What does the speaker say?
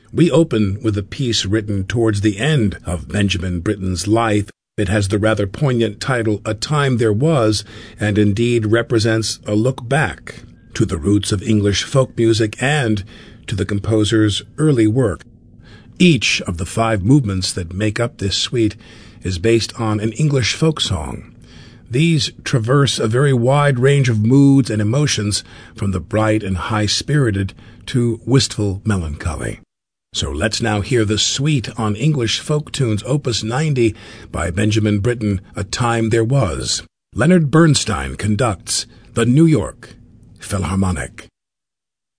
We open with a piece written towards the end of Benjamin Britten's life. It has the rather poignant title, A Time There Was, and indeed represents a look back to the roots of English folk music and to the composer's early work. Each of the 5 movements that make up this suite is based on an English folk song. These traverse a very wide range of moods and emotions, from the bright and high-spirited to wistful melancholy. So let's now hear the suite on English Folk Tunes Opus 90 by Benjamin Britten, A Time There Was. Leonard Bernstein conducts the New York Philharmonic.